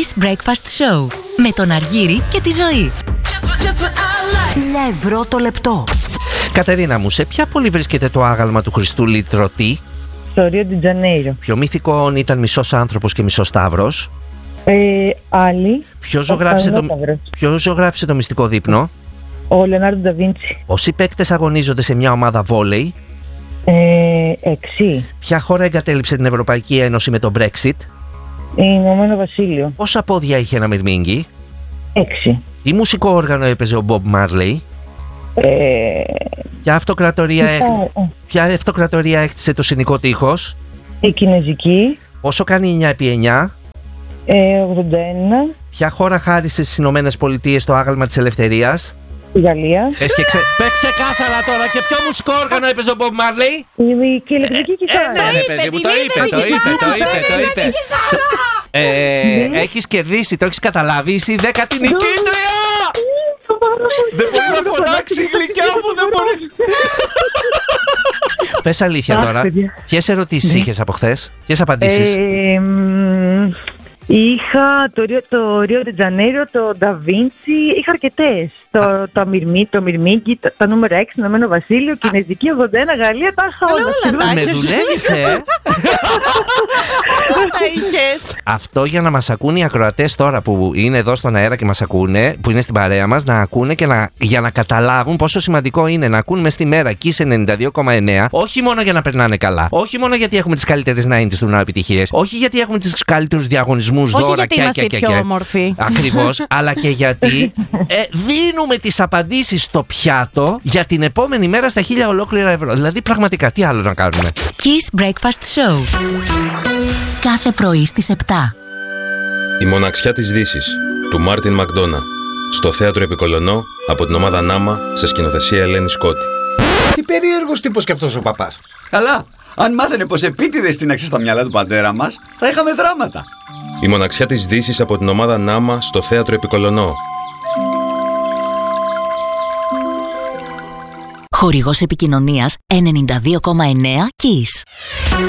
Kiss Breakfast Show με τον Αργύρη και τη Ζωή. 1 ευρώ το λεπτό. Κατερίνα μου, σε ποια πόλη βρίσκεται το άγαλμα του Χριστού Λυτρωτή? Στο Ρίο ντι Τζανέιρο. Ποιο μύθικο ήταν μισός άνθρωπος και μισός ταύρος? Άλλη. Ποιο ζωγράφισε το μυστικό δείπνο? Ο Λεωνάρντο Νταβίντσι. Πόσοι παίκτες αγωνίζονται σε μια ομάδα βόλεϊ? 6. Ποια χώρα εγκατέλειψε την Ευρωπαϊκή Ένωση με το Brexit? Ηνωμένο Βασίλειο. Πόσα πόδια είχε ένα μυρμήγκι? 6. Τι μουσικό όργανο έπαιζε ο Μπομπ Μάρλεϊ? Ποια αυτοκρατορία έκτισε το Συνικό Τείχος? Η Κινέζικη. Πόσο κάνει 9 επί 9? 81. Ποια χώρα χάρισε στις Ηνωμένες Πολιτείες το άγαλμα της ελευθερίας? Η Γαλλία. Πες ξεκάθαρα τώρα, και ποιο μουσικό όργανο έπαιζε ο Μπομπ Μάρλεϊ? Η ηλεκτρική κιθάρα. Ναι, παιδί μου, το είπε. Έχεις κερδίσει, το έχεις καταλάβει, είσαι η 10η νικήτρια! Δεν μπορεί να φωνάξει η γλυκιά μου, δεν μπορεί. Πες αλήθεια τώρα, ποιες ερωτήσεις είχες από χθες, ποιες απαντήσεις? Είχα το Ρίο ντι Τζανέιρο, το Νταβίντσι, είχα αρκετές. Το Μυρμήγκι, τα νούμερα 6, Ηνωμένο Βασίλειο, Κινέζικη, 81, Γαλλία, τα είχα όλα. Με δουλεύεις, Αυτό για να μας ακούνε οι ακροατές τώρα που είναι εδώ στον αέρα και μας ακούνε, που είναι στην παρέα μας, να ακούνε και για να καταλάβουν πόσο σημαντικό είναι να ακούν μες στη μέρα Kiss 92,9, όχι μόνο για να περνάνε καλά, όχι μόνο γιατί έχουμε τις καλύτερες 90's του ναού επιτυχίες, όχι γιατί έχουμε τους καλύτερους διαγωνισμούς, όχι δώρα γιατί είμαστε πιο όμορφοι. Ακριβώς, αλλά και γιατί δίνουμε τις απαντήσεις στο πιάτο για την επόμενη μέρα στα 1000 ολόκληρα ευρώ. Δηλαδή πραγματικά τι άλλο να κάνουμε? Kiss Breakfast Show. Κάθε πρωί στις 7. Η μοναξιά της Δύσης του Μάρτιν Μακδόνα στο θέατρο Επικολονό από την ομάδα Νάμα σε σκηνοθεσία Ελένη Σκότη. Τι περίεργος τύπος κι αυτός ο παπάς. Καλά, αν μάθαινε πως επίτηδες τίναξε στα μυαλά του πατέρα μας, θα είχαμε δράματα. Η μοναξιά της Δύσης από την ομάδα Νάμα στο θέατρο Επικολονό. Χορηγός επικοινωνίας 92,9 Kiss.